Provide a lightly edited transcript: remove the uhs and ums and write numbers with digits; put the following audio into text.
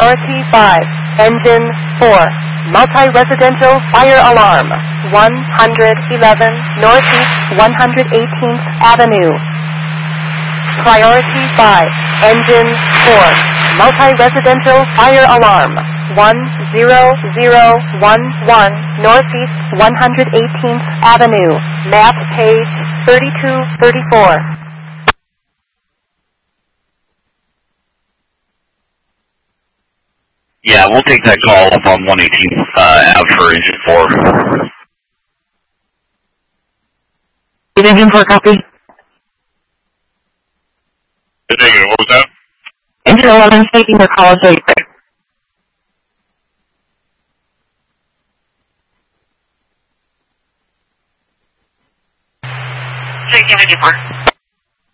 Priority 5, Engine 4, Multi-Residential Fire Alarm, 111 Northeast 118th Avenue. Priority 5, Engine 4, Multi-Residential Fire Alarm, 10011 Northeast 118th Avenue, map page 3234. Yeah, we'll take that call up on 118th Ave for Engine 4. Is Engine 4 copy? Negative, what was that? Engine 11 taking the call, so Taking Engine 4.